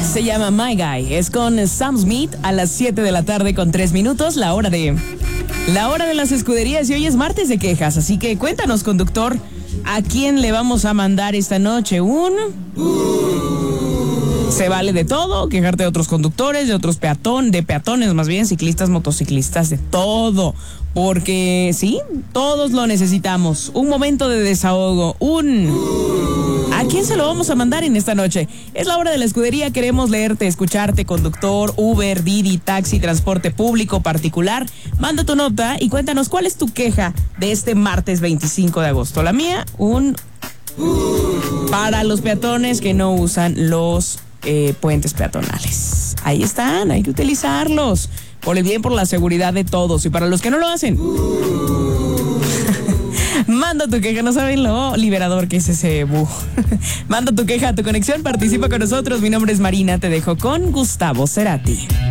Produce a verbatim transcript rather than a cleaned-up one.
Se llama My Guy. Es con Sam Smith a las siete de la tarde con tres minutos. La hora de... La hora de las escuderías y hoy es martes de quejas. Así que cuéntanos, conductor, ¿a quién le vamos a mandar esta noche un... Se vale de todo, quejarte de otros conductores, de otros peatón, de peatones más bien, ciclistas, motociclistas, de todo. Porque sí, todos lo necesitamos. Un momento de desahogo, un... ¿A quién se lo vamos a mandar en esta noche? Es la hora de la escudería, queremos leerte, escucharte, conductor, Uber, Didi, taxi, transporte público, particular. Manda tu nota y cuéntanos cuál es tu queja de este martes veinticinco de agosto. La mía, un... Para los peatones que no usan los eh, puentes peatonales. Ahí están, hay que utilizarlos. Por el bien, por la seguridad de todos. Y para los que no lo hacen... Manda tu queja, no saben lo liberador que es ese bu. Manda tu queja, tu conexión, participa con nosotros. Mi nombre es Marina, te dejo con Gustavo Cerati.